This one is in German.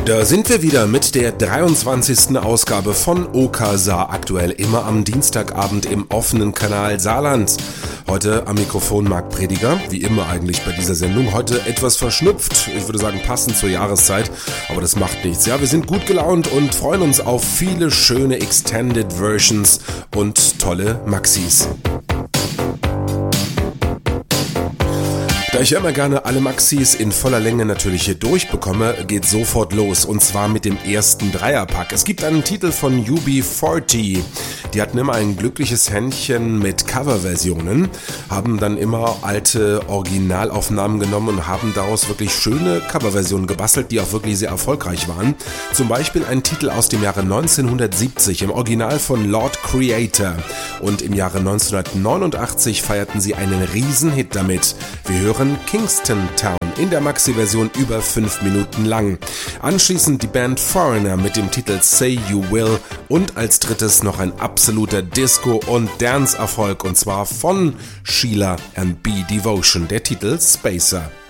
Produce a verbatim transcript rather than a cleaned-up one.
Da sind wir wieder mit der dreiundzwanzigsten Ausgabe von Okasa, aktuell immer am Dienstagabend im offenen Kanal Saarland. Heute am Mikrofon Marc Prediger, wie immer eigentlich bei dieser Sendung. Heute etwas verschnupft, ich würde sagen passend zur Jahreszeit, aber das macht nichts. Ja, wir sind gut gelaunt und freuen uns auf viele schöne Extended Versions und tolle Maxis. Da ich immer gerne alle Maxis in voller Länge natürlich hier durchbekomme, geht sofort los, und zwar mit dem ersten Dreierpack. Es gibt einen Titel von U B vierzig. Die hatten immer ein glückliches Händchen mit Coverversionen, haben dann immer alte Originalaufnahmen genommen und haben daraus wirklich schöne Coverversionen gebastelt, die auch wirklich sehr erfolgreich waren. Zum Beispiel ein Titel aus dem Jahre neunzehnhundertsiebzig, im Original von Lord Creator. Und im Jahre neunzehnhundertneunundachtzig feierten sie einen Riesenhit damit. Wir hören Kingston Town in der Maxi-Version über fünf Minuten lang. Anschließend die Band Foreigner mit dem Titel Say You Will und als drittes noch ein absoluter Disco- und Dance-Erfolg, und zwar von Sheila and B Devotion, der Titel Spacer.